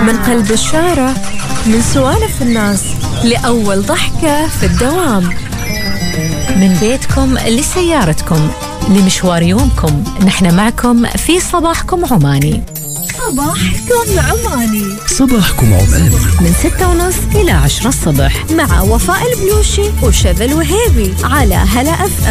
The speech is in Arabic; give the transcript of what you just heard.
من قلب الشارع، من سوالف الناس لأول ضحكة في الدوام، من بيتكم لسيارتكم لمشوار يومكم، نحن معكم في صباحكم عماني. صباحكم عماني، صباحكم عماني من 6:30 إلى 10 الصبح مع وفاء البلوشي وشذى الوهيبي على هلا أف